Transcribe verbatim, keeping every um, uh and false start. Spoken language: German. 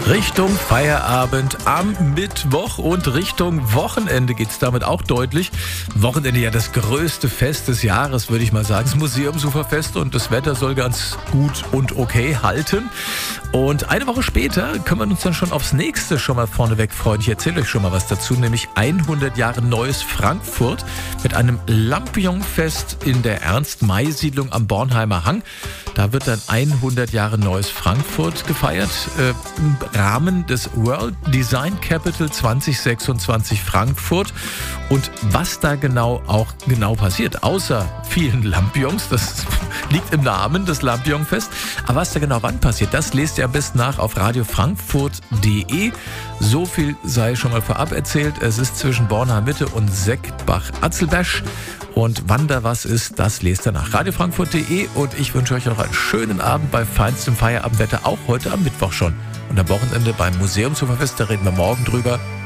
Richtung Feierabend am Mittwoch und Richtung Wochenende geht es damit auch deutlich. Wochenende ja das größte Fest des Jahres, würde ich mal sagen. Das Museumsuferfest und das Wetter soll ganz gut und okay halten. Und eine Woche später können wir uns dann schon aufs nächste schon mal vorneweg freuen. Ich erzähle euch schon mal was dazu, nämlich hundert Jahre Neues Frankfurt mit einem Lampion-Fest in der Ernst-May-Siedlung am Bornheimer Hang. Da wird dann hundert Jahre Neues Frankfurt gefeiert äh, im Rahmen des World Design Capital zwanzig sechsundzwanzig Frankfurt. Und was da genau auch genau passiert, außer vielen Lampions, das liegt im Namen des Lampion-Fest, aber was da genau wann passiert, das lest ihr am besten nach auf radiofrankfurt punkt de. So viel sei schon mal vorab erzählt. Es ist zwischen Bornheim Mitte und Seckbach-Atzelberg. Und wann da was ist, das lest ihr nach radiofrankfurt punkt de. Und ich wünsche euch noch einen schönen Abend bei feinstem Feierabendwetter, auch heute am Mittwoch schon. Und am Wochenende beim Museumsuferfest, da reden wir morgen drüber.